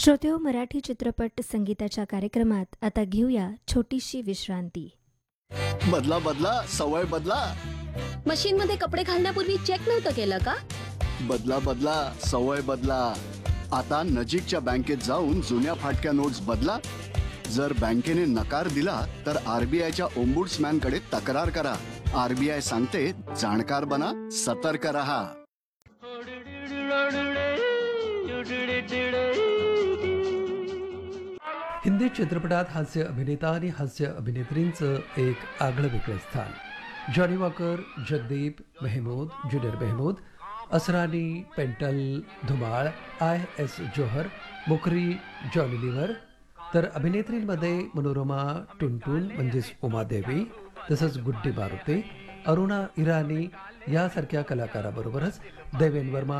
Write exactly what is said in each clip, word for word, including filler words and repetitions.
श्रोतेहो, मराठी चित्रपट संगीताच्या कार्यक्रमात आता घेऊया छोटीशी विश्रांती. बदला बदला सवय बदला. मशीन मध्ये कपडे घालण्यापूर्वी चेक नव्हतं केलं का? बदला बदला सवय बदला. आता नजीकच्या बँकेत जाऊन जुन्या फाटक्या नोट्स बदला. जर बँकेने नकार दिला तर आरबीआयच्या ओम्बुड्समॅन कडे तक्रार करा. आरबीआय सांगते, जाणकार बना, सतर्क रहा. हिंदी चित्रपटात हास्य अभिनेता आणि हास्य अभिनेत्रींचं एक आगळं वेगळं स्थान. Johnny walker, Jagdeep, Mehmood, junior Mehmood, Asrani, Paintal, Dhumal, I S Johar, Mukhri, Johnny liver. तर अभिनेत्रींमध्ये मनोरमा टुनटुन म्हणजेच उमादेवी, तसंच गुड्डी मारुती, अरुणा इराणी यासारख्या कलाकाराबरोबरच देवेन वर्मा.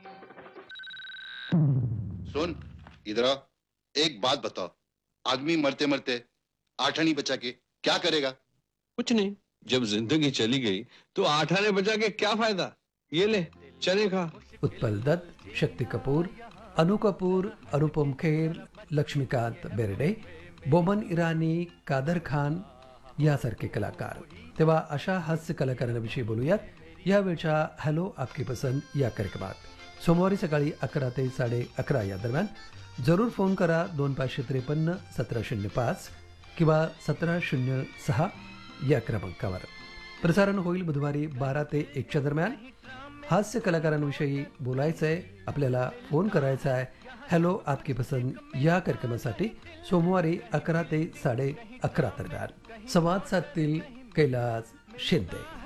सुन इधर आओ, एक बात बताओ, आदमी मरते मरते आठानी बचा के क्या करेगा? कुछ नहीं. जब जिंदगी चली गई तो आठाने बचा के क्या फायदा? ये ले चने खा. उत्पल दत्त, शक्ती कपूर, अनु कपूर, अनुपम खेर, लक्ष्मीकांत बेर्डे, बोमन इराणी, कादर खान यासारखे कलाकार. तेव्हा अशा हास्य कलाकारांविषयी बोलूयात यावेळच्या हॅलो आपकी पसंद या कार्यक्रमात. सोमवारी सकाळी अकरा ते साडे अकरा या दरम्यान जरूर फोन करा दोन पाचशे त्रेपन्न सतरा शून्य पाच किंवा सतरा शून्य सहा या क्रमांकावर. प्रसारण होईल बुधवारी बारा ते एकच्या दरम्यान. हास्य कलाकारांविषयी बोलायचं आहे, आपल्याला फोन करायचा आहे हॅलो आपकी पसंद या कार्यक्रमासाठी सोमवारी अकरा ते साडे अकरा दरम्यान. संवाद साधतील कैलास शिंदे.